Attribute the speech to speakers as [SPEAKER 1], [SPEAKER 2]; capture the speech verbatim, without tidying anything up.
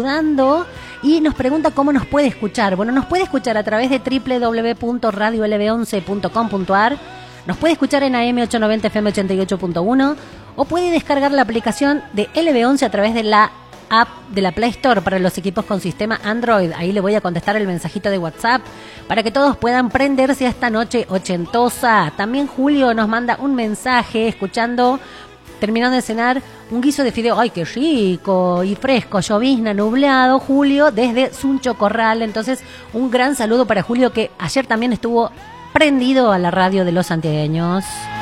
[SPEAKER 1] saludando y nos pregunta cómo nos puede escuchar. Bueno, nos puede escuchar a través de doble u doble u doble u punto radio l b once punto com punto a r, nos puede escuchar en A M ochocientos noventa F M ochenta y ocho punto uno o puede descargar la aplicación de L B once a través de la app de la Play Store para los equipos con sistema Android. Ahí le voy a contestar el mensajito de WhatsApp para que todos puedan prenderse a esta noche ochentosa. También Julio nos manda un mensaje escuchando, terminando de cenar, un guiso de fideo. ¡Ay, qué rico! Y fresco, llovizna, nublado, Julio, desde Suncho Corral. Entonces, un gran saludo para Julio, que ayer también estuvo prendido a la radio de los santiagueños.